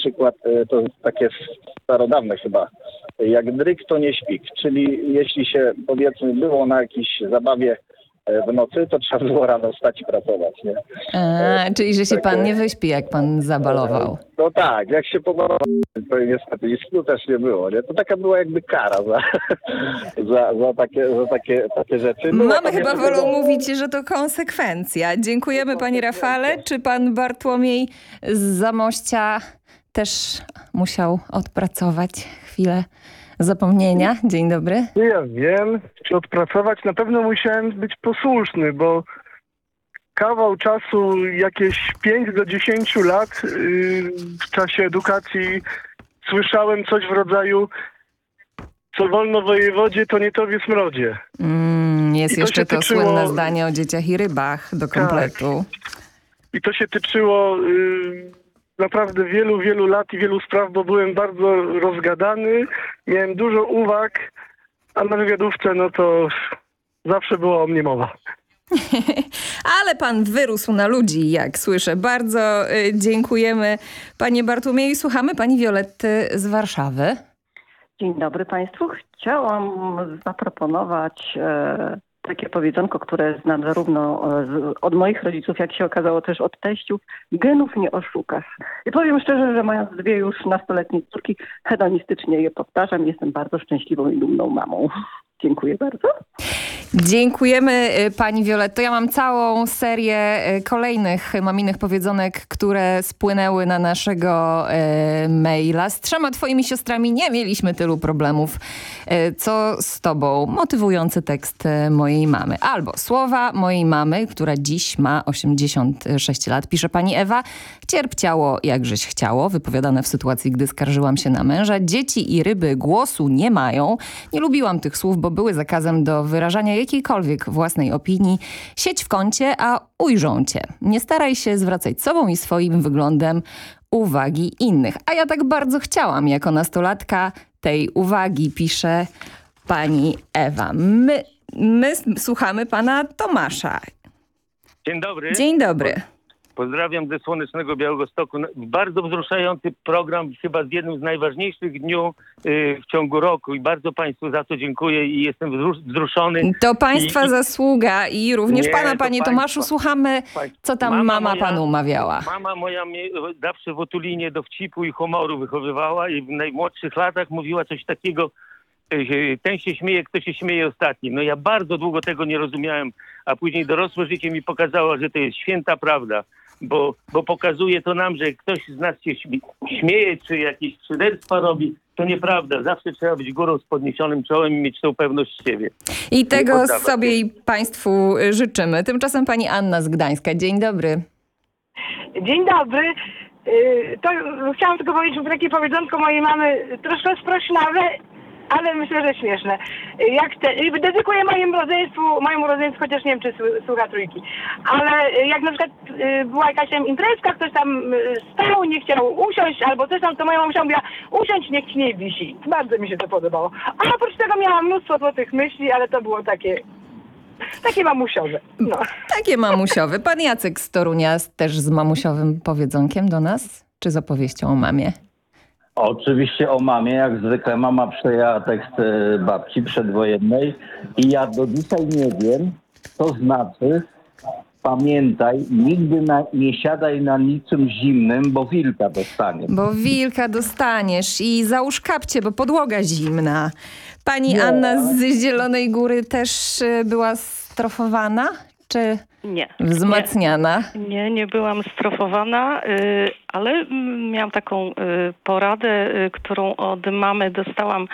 przykład, to jest takie starodawne chyba, jak dryk to nie śpik, czyli jeśli się powiedzmy było na jakiejś zabawie w nocy, to trzeba było rano wstać i pracować, nie? Czyli że się pan nie wyśpi, jak pan zabalował. No tak, jak się pobalował, to niestety i snu też nie było, nie? To taka była jakby kara za takie rzeczy. Mamy chyba wolą mówić, że to konsekwencja. Dziękujemy panie Rafale. Czy pan Bartłomiej z Zamościa też musiał odpracować chwilę zapomnienia? Dzień dobry. Ja wiem, czy odpracować. Na pewno musiałem być posłuszny, bo kawał czasu, jakieś 5 do 10 lat w czasie edukacji słyszałem coś w rodzaju co wolno wojewodzie, to nie tobie smrodzie. Jest jeszcze to słynne zdanie o dzieciach i rybach do kompletu. Tak. I to się tyczyło naprawdę wielu, wielu lat i wielu spraw, bo byłem bardzo rozgadany, miałem dużo uwag, a na wywiadówce no to zawsze było o mnie mowa. Ale pan wyrósł na ludzi, jak słyszę. Bardzo dziękujemy panie Bartłomieju. Słuchamy pani Violetty z Warszawy. Dzień dobry państwu. Chciałam zaproponować takie powiedzonko, które znam zarówno od moich rodziców, jak się okazało też od teściów. Genów nie oszukasz. I powiem szczerze, że mając 2 już nastoletnie córki, hedonistycznie je powtarzam. Jestem bardzo szczęśliwą i dumną mamą. Dziękuję bardzo. Dziękujemy pani Violetto. Ja mam całą serię kolejnych maminych powiedzonek, które spłynęły na naszego maila. Z 3 twoimi siostrami nie mieliśmy tylu problemów, co z tobą. Motywujący tekst mojej mamy. Albo słowa mojej mamy, która dziś ma 86 lat. Pisze pani Ewa. Cierpciało, jakżeś chciało. Wypowiadane w sytuacji, gdy skarżyłam się na męża. Dzieci i ryby głosu nie mają. Nie lubiłam tych słów, bo były zakazem do wyrażania jakiejkolwiek własnej opinii. Siedź w kącie, a ujrzą cię. Nie staraj się zwracać sobą i swoim wyglądem uwagi innych. A ja tak bardzo chciałam jako nastolatka tej uwagi, pisze pani Ewa. My słuchamy pana Tomasza. Dzień dobry. Dzień dobry. Pozdrawiam ze słonecznego Białegostoku. Bardzo wzruszający program, chyba z jednym z najważniejszych dni w ciągu roku i bardzo państwu za to dziękuję i jestem wzruszony. To państwa zasługa i również pana, panie Tomaszu. Słuchamy, co tam mama panu mawiała. Mama moja mnie zawsze w otulinie dowcipu i humoru wychowywała i w najmłodszych latach mówiła coś takiego: ten się śmieje, kto się śmieje ostatni. No ja bardzo długo tego nie rozumiałem, a później dorosłe życie mi pokazało, że to jest święta prawda, bo pokazuje to nam, że ktoś z nas się śmieje, czy jakieś szyderstwa robi. To nieprawda. Zawsze trzeba być górą z podniesionym czołem i mieć tą pewność siebie. I tego sobie i państwu życzymy. Tymczasem pani Anna z Gdańska. Dzień dobry. Dzień dobry. To chciałam tylko powiedzieć, że takie powiedzonko mojej mamy troszkę sprośnawe, ale myślę, że śmieszne. Dedykuję mojemu rodzeństwu, chociaż nie wiem, czy słucha trójki. Ale jak na przykład była jakaś tam imprezka, ktoś tam stał, nie chciał usiąść, albo coś tam, to moja mamusia mówiła: usiądź, niech ci nie wisi. Bardzo mi się to podobało. A oprócz tego miałam mnóstwo złotych myśli, ale to było takie mamusiowe. No. Takie mamusiowe. Pan Jacek z Torunia też z mamusiowym powiedzonkiem do nas? Czy z opowieścią o mamie? Oczywiście o mamie, jak zwykle mama przejęła tekst babci przedwojennej i ja do dzisiaj nie wiem, co znaczy: pamiętaj, nigdy nie siadaj na niczym zimnym, bo wilka dostaniesz. Bo wilka dostaniesz i załóż kapcie, bo podłoga zimna. Pani Anna z Zielonej Góry też była strofowana? Czy nie, wzmacniana? Nie byłam strofowana, ale miałam taką poradę, którą od mamy dostałam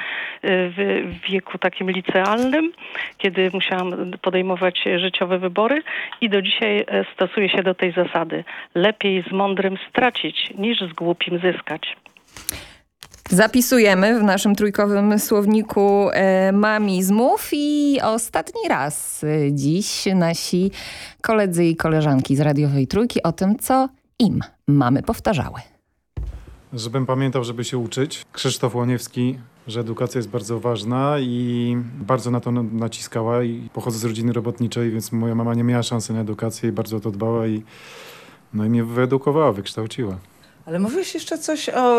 w wieku takim licealnym, kiedy musiałam podejmować życiowe wybory i do dzisiaj stosuję się do tej zasady. Lepiej z mądrym stracić, niż z głupim zyskać. Zapisujemy w naszym trójkowym słowniku mamizmów i ostatni raz dziś nasi koledzy i koleżanki z radiowej Trójki o tym, co im mamy powtarzały. Żebym pamiętał, żeby się uczyć. Krzysztof Łoniewski, że edukacja jest bardzo ważna i bardzo na to naciskała. I pochodzę z rodziny robotniczej, więc moja mama nie miała szansy na edukację i bardzo o to dbała i mnie wyedukowała, wykształciła. Ale mówisz jeszcze coś o